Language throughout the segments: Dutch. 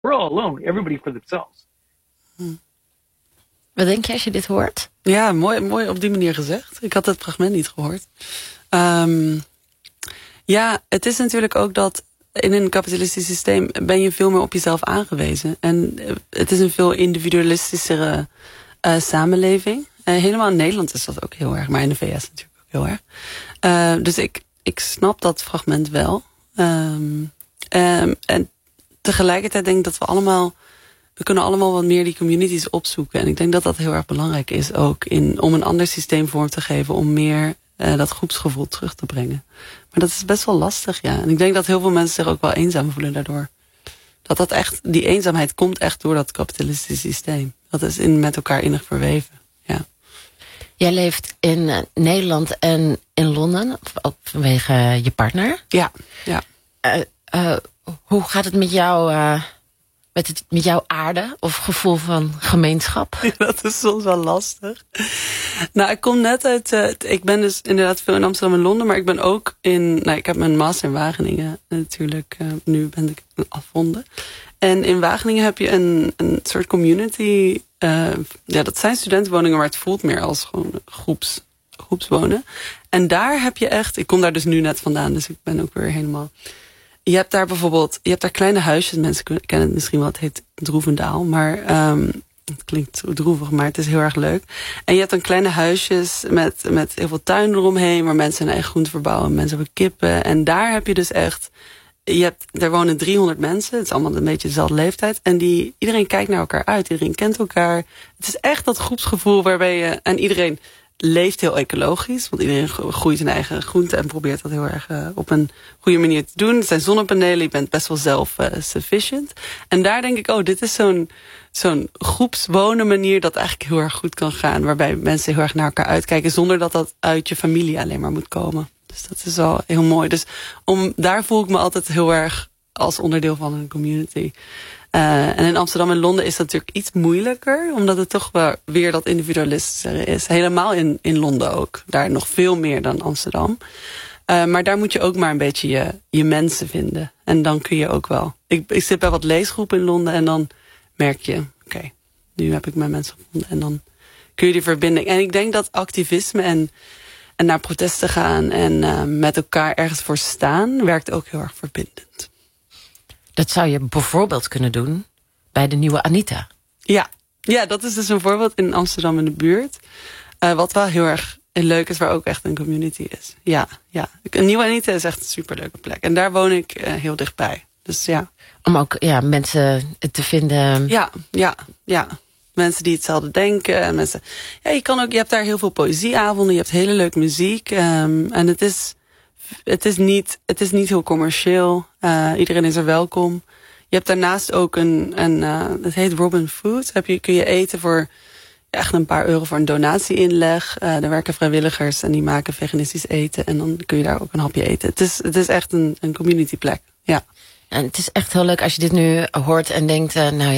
we're all alone. Everybody for themselves. Wat denk je als je dit hoort? Ja, mooi op die manier gezegd. Ik had het fragment niet gehoord. Ja, het is natuurlijk ook dat in een kapitalistisch systeem ben je veel meer op jezelf aangewezen. En het is een veel individualistischere samenleving. Helemaal in Nederland is dat ook heel erg, maar in de VS natuurlijk ook heel erg. Dus ik snap dat fragment wel. En tegelijkertijd denk ik dat we kunnen allemaal wat meer die communities opzoeken. En ik denk dat dat heel erg belangrijk is ook om een ander systeem vorm te geven, om meer dat groepsgevoel terug te brengen. Maar dat is best wel lastig, ja. En ik denk dat heel veel mensen zich ook wel eenzaam voelen daardoor. Die eenzaamheid komt echt door dat kapitalistische systeem. Dat is met elkaar innig verweven, ja. Jij leeft in Nederland en in Londen, ook vanwege je partner. Ja. Hoe gaat het met jou, met jouw aarde of gevoel van gemeenschap? Ja, dat is soms wel lastig. Nou, ik kom net uit... ik ben dus inderdaad veel in Amsterdam en Londen, maar ik ben ook ik heb mijn master in Wageningen natuurlijk. Nu ben ik afronden. En in Wageningen heb je een soort community. Dat zijn studentenwoningen, maar het voelt meer als gewoon groepswonen. En daar heb je echt... Ik kom daar dus nu net vandaan, dus ik ben ook weer helemaal... Je hebt daar kleine huisjes. Mensen kennen het misschien wel. Het heet Droevendaal. Maar het klinkt droevig, maar het is heel erg leuk. En je hebt dan kleine huisjes met heel veel tuin eromheen, waar mensen hun eigen groenten verbouwen. Mensen hebben kippen. En daar heb je dus echt... Daar wonen 300 mensen. Het is allemaal een beetje dezelfde leeftijd. En iedereen kijkt naar elkaar uit. Iedereen kent elkaar. Het is echt dat groepsgevoel waarbij je... En iedereen leeft heel ecologisch. Want iedereen groeit zijn eigen groenten en probeert dat heel erg op een goede manier te doen. Het zijn zonnepanelen, je bent best wel self-sufficient. En daar denk ik, dit is zo'n groepswonen manier dat eigenlijk heel erg goed kan gaan. Waarbij mensen heel erg naar elkaar uitkijken zonder dat dat uit je familie alleen maar moet komen. Dus dat is wel heel mooi. Dus daar voel ik me altijd heel erg als onderdeel van een community. En in Amsterdam en Londen is dat natuurlijk iets moeilijker. Omdat het toch wel weer dat individualistische is. Helemaal in Londen ook. Daar nog veel meer dan Amsterdam. Maar daar moet je ook maar een beetje je mensen vinden. En dan kun je ook wel. Ik zit bij wat leesgroepen in Londen. En dan merk je, oké, nu heb ik mijn mensen gevonden. En dan kun je die verbinding. En ik denk dat activisme en naar protesten gaan en met elkaar ergens voor staan, werkt ook heel erg verbindend. Dat zou je bijvoorbeeld kunnen doen bij de nieuwe Anita. Ja, dat is dus een voorbeeld in Amsterdam in de buurt. Wat wel heel erg leuk is, waar ook echt een community is. Ja. Een nieuwe Anita is echt een superleuke plek. En daar woon ik heel dichtbij. Dus ja. Om ook mensen te vinden. Ja. Mensen die hetzelfde denken. En mensen, je hebt daar heel veel poëzieavonden. Je hebt hele leuke muziek. En het is niet heel commercieel. Iedereen is er welkom. Je hebt daarnaast ook het heet Robin Food. Kun je eten voor echt een paar euro voor een donatieinleg. Er werken vrijwilligers en die maken veganistisch eten. En dan kun je daar ook een hapje eten. Het is echt een community plek. Ja. En het is echt heel leuk als je dit nu hoort en denkt,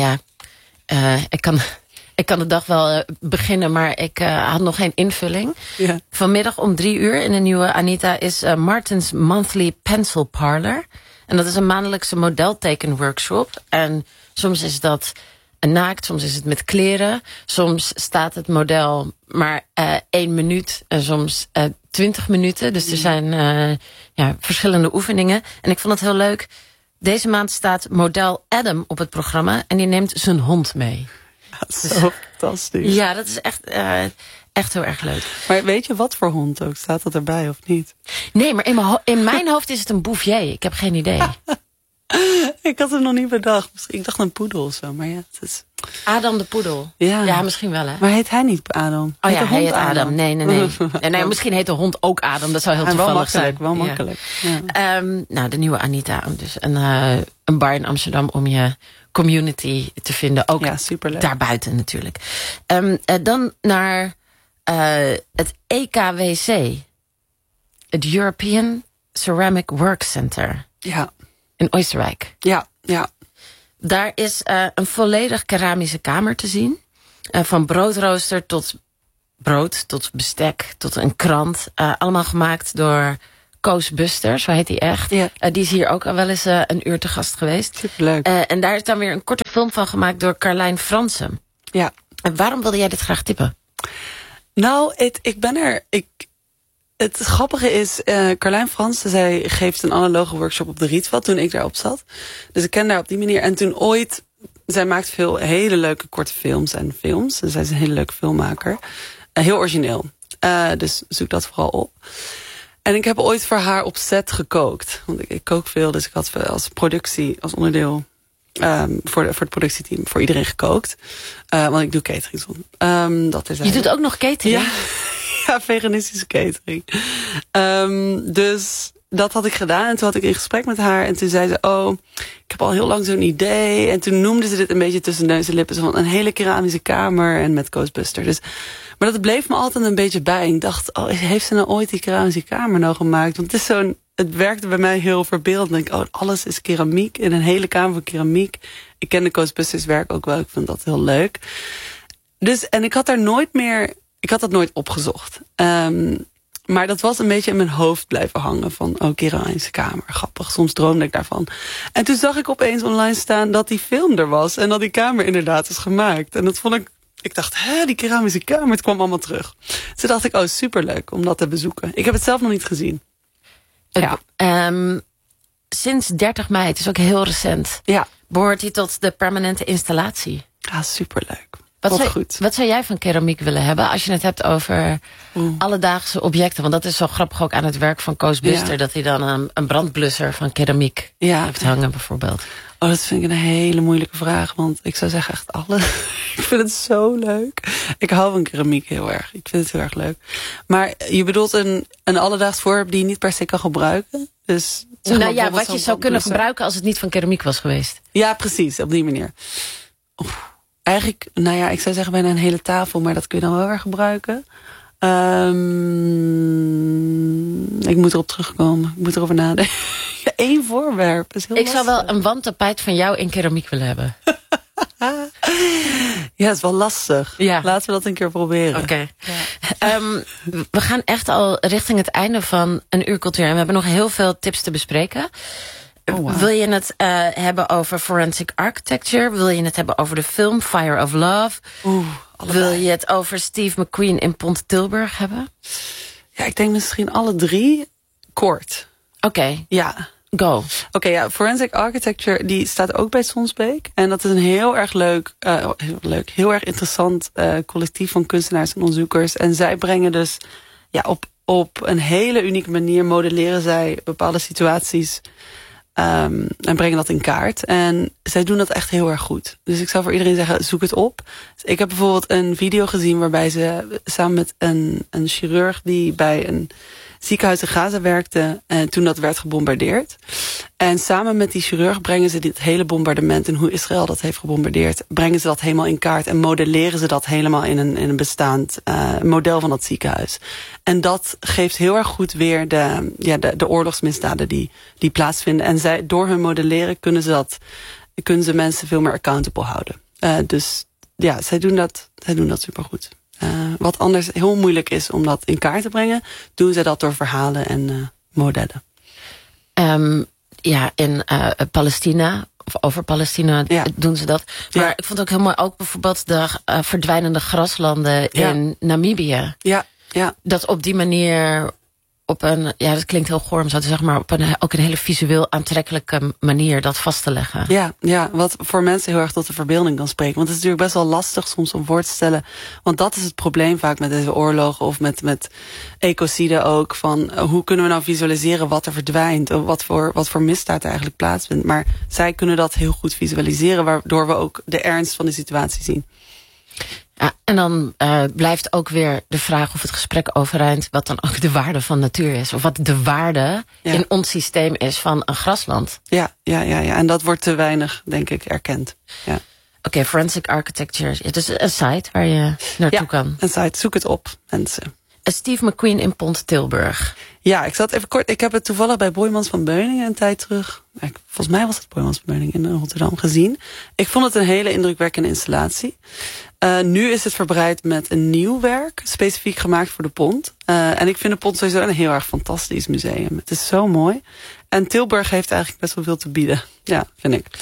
ik kan de dag wel beginnen, maar ik had nog geen invulling. Ja. Vanmiddag om 3:00 in de nieuwe Anita is Martin's Monthly Pencil Parlor. En dat is een maandelijkse modeltekenworkshop. En soms is dat naakt, soms is het met kleren. Soms staat het model maar 1 minuut en soms 20 minuten. Dus er zijn verschillende oefeningen. En ik vond het heel leuk. Deze maand staat model Adam op het programma en die neemt zijn hond mee. Zo fantastisch. Ja, dat is echt heel erg leuk. Maar weet je wat voor hond ook? Staat dat erbij of niet? Nee, maar in mijn hoofd is het een Bouvier. Ik heb geen idee. Ik had het nog niet bedacht. Ik dacht een poedel of zo, maar ja, het is... Adam de poedel. Ja, misschien wel, hè? Maar heet hij niet Adam? Oh ja, hij heet Adam. Nee. Nee, misschien heet de hond ook Adam. Dat zou heel toevallig zijn. Wel makkelijk. Ja. De nieuwe Anita. Dus een bar in Amsterdam om je community te vinden. Ook daarbuiten natuurlijk. Dan naar het EKWC. Het European Ceramic Work Center. Ja. In Oostenrijk. Ja. Daar is een volledig keramische kamer te zien. Van broodrooster tot brood, tot bestek, tot een krant. Allemaal gemaakt door Koos Buster, zo heet hij echt. Ja. Die is hier ook al wel eens een uur te gast geweest. Superleuk. En daar is dan weer een korte film van gemaakt door Carlijn Fransen. Ja. En waarom wilde jij dit graag tippen? Nou, het grappige is, Carlijn Fransen, zij geeft een analoge workshop op de Rietveld toen ik daarop zat. Dus ik ken haar op die manier. En toen ooit, zij maakt veel hele leuke korte films en films. Dus zij is een hele leuke filmmaker. Heel origineel. Dus zoek dat vooral op. En ik heb ooit voor haar op set gekookt. Want ik kook veel, dus ik had als productie, als onderdeel voor het productieteam, voor iedereen gekookt. Want ik doe catering. Je doet ook nog catering? Ja, ja, veganistische catering. Dus dat had ik gedaan. En toen had ik in gesprek met haar. En toen zei ze, ik heb al heel lang zo'n idee. En toen noemde ze dit een beetje tussen neus en lippen. Van een hele keramische kamer en met Ghostbuster. Dus, maar dat bleef me altijd een beetje bij. En ik dacht, heeft ze nou ooit die keramische kamer nou gemaakt? Want het werkte bij mij heel verbeeldend. Ik denk, alles is keramiek. In een hele kamer van keramiek. Ik ken de Ghostbusters werk ook wel. Ik vind dat heel leuk. Dus, en ik had dat nooit opgezocht. Maar dat was een beetje in mijn hoofd blijven hangen. Van, keramische kamer, grappig. Soms droomde ik daarvan. En toen zag ik opeens online staan dat die film er was. En dat die kamer inderdaad is gemaakt. En dat vond ik dacht, die keramische kamer, het kwam allemaal terug. Toen dacht ik, superleuk om dat te bezoeken. Ik heb het zelf nog niet gezien. Ja. Sinds 30 mei, het is ook heel recent. Ja. Behoort hij tot de permanente installatie. Ja, superleuk. Wat zou jij van keramiek willen hebben als je het hebt over alledaagse objecten? Want dat is zo grappig ook aan het werk van Koos Buster. Ja. Dat hij dan een brandblusser van keramiek heeft hangen bijvoorbeeld. Dat vind ik een hele moeilijke vraag. Want ik zou zeggen echt alles. Ik vind het zo leuk. Ik hou van keramiek heel erg. Ik vind het heel erg leuk. Maar je bedoelt een alledaags voorwerp die je niet per se kan gebruiken? Dus, wat je zou kunnen gebruiken als het niet van keramiek was geweest. Ja, precies. Op die manier. Eigenlijk, ik zou zeggen bijna een hele tafel. Maar dat kun je dan wel weer gebruiken. Ik moet erop terugkomen. Ik moet erover nadenken. Eén voorwerp is heel lastig. Zou wel een wandtapijt van jou in keramiek willen hebben. Ja, het is wel lastig. Ja. Laten we dat een keer proberen. Oké. Ja. We gaan echt al richting het einde van een uur cultuur. En we hebben nog heel veel tips te bespreken. Wow. Wil je het hebben over forensic architecture? Wil je het hebben over de film Fire of Love? Wil je het over Steve McQueen in Pont Tilburg hebben? Ja, ik denk misschien alle drie kort. Oké. Ja. Go. Oké, forensic architecture die staat ook bij Sonsbeek. En dat is een heel erg leuk, heel erg interessant collectief van kunstenaars en onderzoekers. En zij brengen dus op een hele unieke manier modelleren zij bepaalde situaties. En brengen dat in kaart. En zij doen dat echt heel erg goed. Dus ik zou voor iedereen zeggen, zoek het op. Dus ik heb bijvoorbeeld een video gezien waarbij ze samen met een chirurg die bij een ziekenhuis in Gaza werkte en toen dat werd gebombardeerd. En samen met die chirurg brengen ze dit hele bombardement en hoe Israël dat heeft gebombardeerd, brengen ze dat helemaal in kaart en modelleren ze dat helemaal in een bestaand model van dat ziekenhuis. En dat geeft heel erg goed weer de oorlogsmisdaden die plaatsvinden. En door hun modelleren kunnen ze mensen veel meer accountable houden. Dus ja, zij doen dat supergoed. Wat anders heel moeilijk is om dat in kaart te brengen, doen zij dat door verhalen en modellen. In Palestina, of over Palestina, doen ze dat. Maar ik vond het ook heel mooi, ook bijvoorbeeld de verdwijnende graslanden in Namibië. Ja. Dat op die manier op een, dat klinkt heel goor om zo te zeggen, maar op ook een hele visueel aantrekkelijke manier dat vast te leggen. Ja, wat voor mensen heel erg tot de verbeelding kan spreken. Want het is natuurlijk best wel lastig soms om voor te stellen. Want dat is het probleem vaak met deze oorlogen of met ecocide ook. Van hoe kunnen we nou visualiseren wat er verdwijnt? Of wat voor misdaad er eigenlijk plaatsvindt. Maar zij kunnen dat heel goed visualiseren, waardoor we ook de ernst van de situatie zien. Ja, en dan blijft ook weer de vraag of het gesprek overeind wat dan ook de waarde van natuur is. Of wat de waarde in ons systeem is van een grasland. Ja. En dat wordt te weinig, denk ik, erkend. Ja. Oké, forensic architecture. Het is een site waar je naartoe kan. Een site. Zoek het op, mensen. Steve McQueen in Pont Tilburg. Ja, ik zat even kort. Ik heb het toevallig bij Boijmans van Beuningen een tijd terug. Volgens mij was het Boijmans van Beuningen in Rotterdam gezien. Ik vond het een hele indrukwekkende installatie. Nu is het verbreid met een nieuw werk, specifiek gemaakt voor de Pont. En ik vind de Pont sowieso een heel erg fantastisch museum. Het is zo mooi. En Tilburg heeft eigenlijk best wel veel te bieden. Ja, vind ik.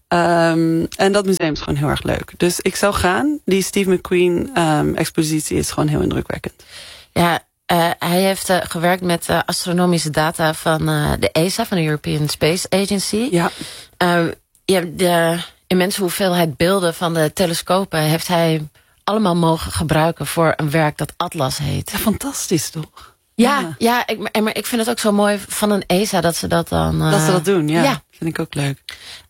En dat museum is gewoon heel erg leuk. Dus ik zou gaan. Die Steve McQueen expositie is gewoon heel indrukwekkend. Ja, hij heeft gewerkt met astronomische data van de ESA, van de European Space Agency. Ja. De immense hoeveelheid beelden van de telescopen heeft hij allemaal mogen gebruiken voor een werk dat Atlas heet. Ja, fantastisch toch? Ja, maar ik vind het ook zo mooi van een ESA dat ze dat dan... dat ze dat doen, ja. Vind ik ook leuk.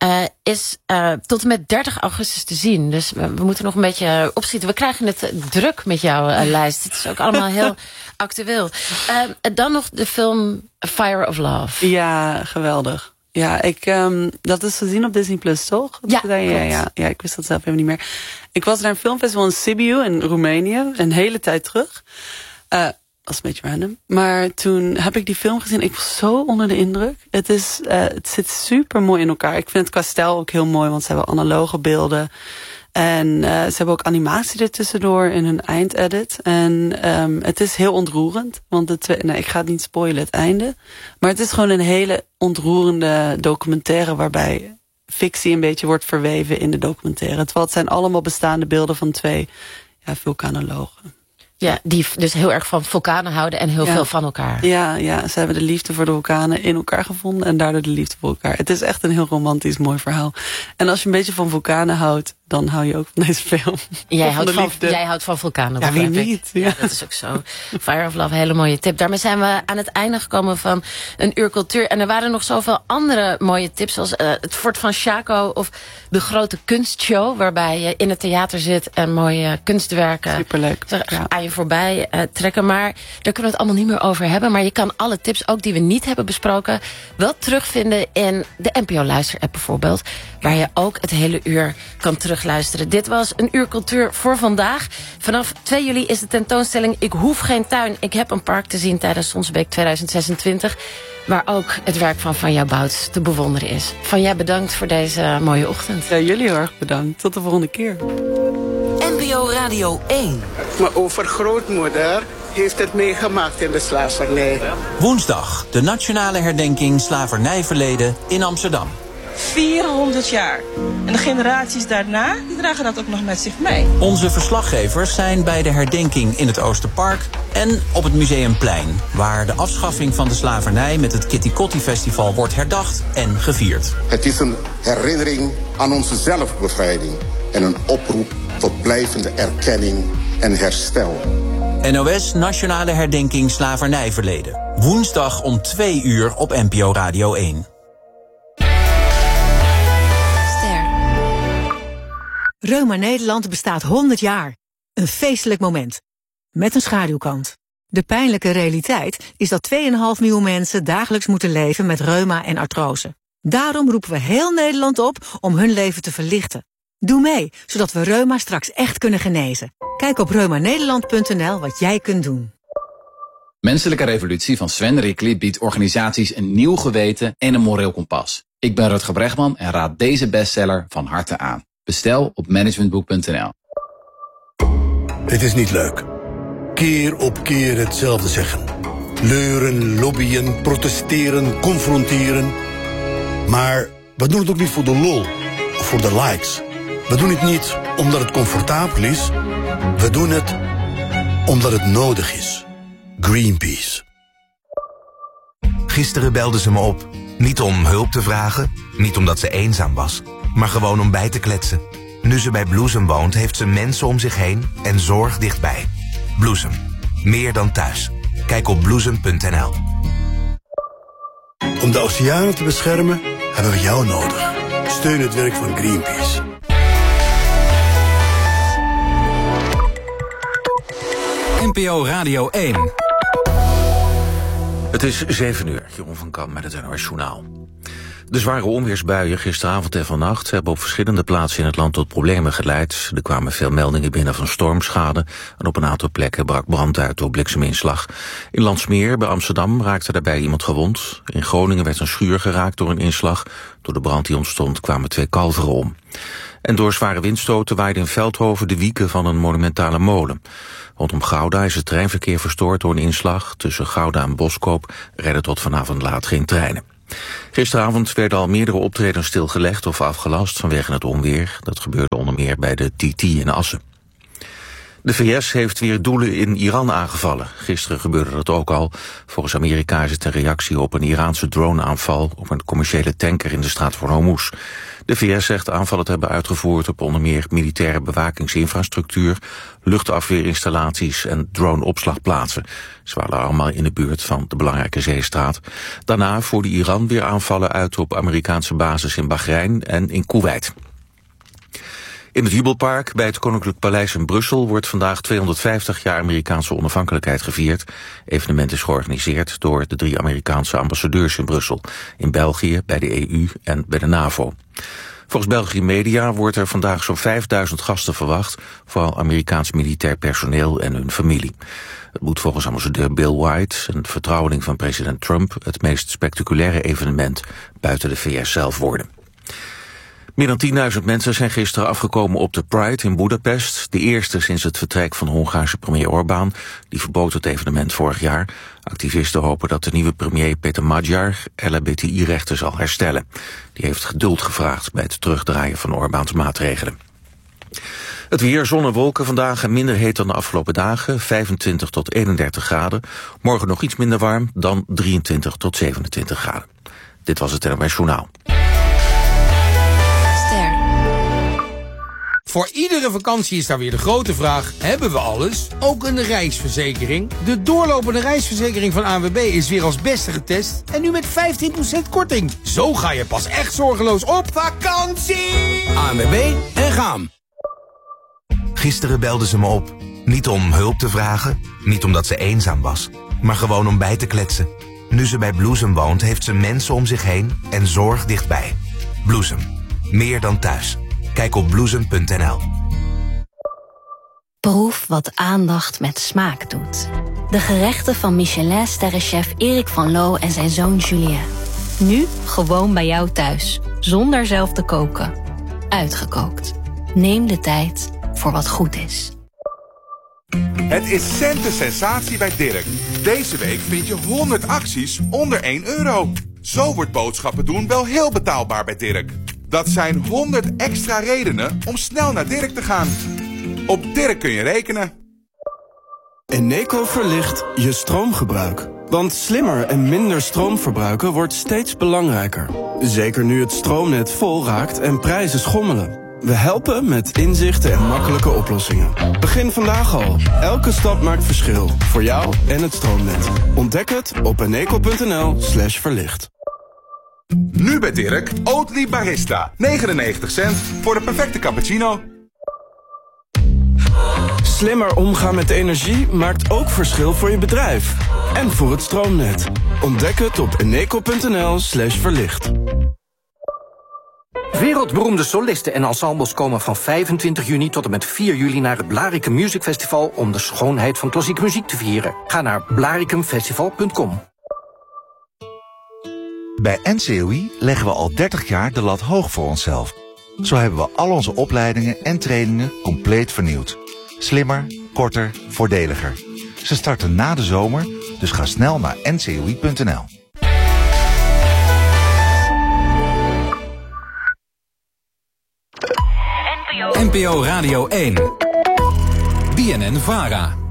Is tot en met 30 augustus te zien. Dus we moeten nog een beetje opschieten. We krijgen het druk met jouw lijst. Het is ook allemaal heel actueel. Dan nog de film Fire of Love. Ja, geweldig. Ja, dat is te zien op Disney Plus, toch? Ja, ik wist dat zelf even niet meer. Ik was naar een filmfestival in Sibiu in Roemenië, een hele tijd terug. Dat is een beetje random. Maar toen heb ik die film gezien. Ik was zo onder de indruk. Het zit super mooi in elkaar. Ik vind het qua stijl ook heel mooi, want ze hebben analoge beelden. En ze hebben ook animatie ertussendoor in hun eindedit. En het is heel ontroerend. Want ik ga het niet spoilen, het einde. Maar het is gewoon een hele ontroerende documentaire waarbij fictie een beetje wordt verweven in de documentaire. Terwijl het zijn allemaal bestaande beelden van 2 vulkanologen. Ja, die dus heel erg van vulkanen houden en heel veel van elkaar. Ja, ze hebben de liefde voor de vulkanen in elkaar gevonden en daardoor de liefde voor elkaar. Het is echt een heel romantisch, mooi verhaal. En als je een beetje van vulkanen houdt, dan hou je ook van deze film. Jij houdt van vulkanen. Ja, wie niet? Ja, dat is ook zo. Fire of Love, hele mooie tip. Daarmee zijn we aan het einde gekomen van een uur cultuur. En er waren nog zoveel andere mooie tips, zoals het Fort van Chaco of de grote kunstshow, waarbij je in het theater zit en mooie kunstwerken superleuk, aan je voorbij trekken. Maar daar kunnen we het allemaal niet meer over hebben. Maar je kan alle tips, ook die we niet hebben besproken, wel terugvinden in de NPO Luister-app bijvoorbeeld, waar je ook het hele uur kan terugluisteren. Dit was een uur cultuur voor vandaag. Vanaf 2 juli is de tentoonstelling Ik hoef geen tuin, ik heb een park te zien tijdens Sonsbeek 2026. Waar ook het werk van Vanja Bouts te bewonderen is. Vanja, bedankt voor deze mooie ochtend. Ja, jullie heel erg bedankt. Tot de volgende keer. NPO Radio 1. Mijn overgrootmoeder heeft het meegemaakt in de slavernij. Woensdag, de nationale herdenking slavernijverleden in Amsterdam. 400 jaar. En de generaties daarna, die dragen dat ook nog met zich mee. Onze verslaggevers zijn bij de herdenking in het Oosterpark en op het Museumplein, waar de afschaffing van de slavernij met het Kitty Kotti Festival wordt herdacht en gevierd. Het is een herinnering aan onze zelfbevrijding en een oproep tot blijvende erkenning en herstel. NOS Nationale Herdenking Slavernijverleden. Woensdag om 2 uur op NPO Radio 1. Reuma Nederland bestaat 100 jaar. Een feestelijk moment. Met een schaduwkant. De pijnlijke realiteit is dat 2,5 miljoen mensen dagelijks moeten leven met reuma en artrose. Daarom roepen we heel Nederland op om hun leven te verlichten. Doe mee, zodat we reuma straks echt kunnen genezen. Kijk op reumanederland.nl wat jij kunt doen. Menselijke Revolutie van Sven Rickli biedt organisaties een nieuw geweten en een moreel kompas. Ik ben Rutger Bregman en raad deze bestseller van harte aan. Bestel op managementboek.nl. Het is niet leuk. Keer op keer hetzelfde zeggen. Leuren, lobbyen, protesteren, confronteren. Maar we doen het ook niet voor de lol of voor de likes. We doen het niet omdat het comfortabel is. We doen het omdat het nodig is. Greenpeace. Gisteren belde ze me op. Niet om hulp te vragen, niet omdat ze eenzaam was, maar gewoon om bij te kletsen. Nu ze bij Bloesem woont, heeft ze mensen om zich heen en zorg dichtbij. Bloesem. Meer dan thuis. Kijk op bloesem.nl. Om de oceanen te beschermen, hebben we jou nodig. Steun het werk van Greenpeace. NPO Radio 1. Het is 7 uur. Jeroen van Kamp met het NOS Journaal. De zware onweersbuien gisteravond en vannacht hebben op verschillende plaatsen in het land tot problemen geleid. Er kwamen veel meldingen binnen van stormschade en op een aantal plekken brak brand uit door blikseminslag. In Landsmeer bij Amsterdam raakte daarbij iemand gewond. In Groningen werd een schuur geraakt door een inslag. Door de brand die ontstond kwamen 2 kalveren om. En door zware windstoten waaide in Veldhoven de wieken van een monumentale molen. Rondom Gouda is het treinverkeer verstoord door een inslag. Tussen Gouda en Boskoop rijden tot vanavond laat geen treinen. Gisteravond werden al meerdere optredens stilgelegd of afgelast vanwege het onweer. Dat gebeurde onder meer bij de TT in Assen. De VS heeft weer doelen in Iran aangevallen. Gisteren gebeurde dat ook al. Volgens Amerika is het een reactie op een Iraanse droneaanval op een commerciële tanker in de straat van Hormuz. De VS zegt aanvallen te hebben uitgevoerd op onder meer militaire bewakingsinfrastructuur, luchtafweerinstallaties en droneopslagplaatsen. Ze waren allemaal in de buurt van de belangrijke zeestraat. Daarna voerde Iran weer aanvallen uit op Amerikaanse bases in Bahrein en in Koeweit. In het Jubelpark bij het Koninklijk Paleis in Brussel wordt vandaag 250 jaar Amerikaanse onafhankelijkheid gevierd. Evenement is georganiseerd door de 3 Amerikaanse ambassadeurs in Brussel, in België, bij de EU en bij de NAVO. Volgens Belgische media wordt er vandaag zo'n 5000 gasten verwacht, vooral Amerikaans militair personeel en hun familie. Het moet volgens ambassadeur Bill White, een vertrouweling van president Trump, het meest spectaculaire evenement buiten de VS zelf worden. Meer dan 10.000 mensen zijn gisteren afgekomen op de Pride in Budapest. De eerste sinds het vertrek van Hongaarse premier Orbán. Die verbood het evenement vorig jaar. Activisten hopen dat de nieuwe premier Peter Magyar LHBTI-rechten zal herstellen. Die heeft geduld gevraagd bij het terugdraaien van Orbáns maatregelen. Het weer, zon en wolken vandaag en minder heet dan de afgelopen dagen. 25 tot 31 graden. Morgen nog iets minder warm, dan 23 tot 27 graden. Dit was het NOS Journaal. Voor iedere vakantie is daar weer de grote vraag, hebben we alles? Ook een reisverzekering? De doorlopende reisverzekering van ANWB is weer als beste getest en nu met 15% korting. Zo ga je pas echt zorgeloos op vakantie! ANWB en gaan! Gisteren belde ze me op. Niet om hulp te vragen, niet omdat ze eenzaam was, maar gewoon om bij te kletsen. Nu ze bij Bloesem woont, heeft ze mensen om zich heen en zorg dichtbij. Bloesem, meer dan thuis. Kijk op bloesem.nl. Proef wat aandacht met smaak doet. De gerechten van Michelin-sterrenchef Erik van Loo en zijn zoon Julien. Nu gewoon bij jou thuis, zonder zelf te koken. Uitgekookt. Neem de tijd voor wat goed is. Het is centensensatie bij Dirk. Deze week vind je 100 acties onder €1. Zo wordt boodschappen doen wel heel betaalbaar bij Dirk. Dat zijn 100 extra redenen om snel naar Dirk te gaan. Op Dirk kun je rekenen. Eneco verlicht je stroomgebruik. Want slimmer en minder stroom verbruiken wordt steeds belangrijker. Zeker nu het stroomnet vol raakt en prijzen schommelen. We helpen met inzichten en makkelijke oplossingen. Begin vandaag al. Elke stap maakt verschil. Voor jou en het stroomnet. Ontdek het op eneco.nl/verlicht. Nu bij Dirk, Oatly Barista. 99 cent voor de perfecte cappuccino. Slimmer omgaan met energie maakt ook verschil voor je bedrijf. En voor het stroomnet. Ontdek het op eneco.nl/verlicht. Wereldberoemde solisten en ensembles komen van 25 juni tot en met 4 juli naar het Blaricum Music Festival om de schoonheid van klassieke muziek te vieren. Ga naar blaricumfestival.com. Bij NCOI leggen we al 30 jaar de lat hoog voor onszelf. Zo hebben we al onze opleidingen en trainingen compleet vernieuwd. Slimmer, korter, voordeliger. Ze starten na de zomer, dus ga snel naar ncoi.nl. NPO Radio 1. BNN-VARA.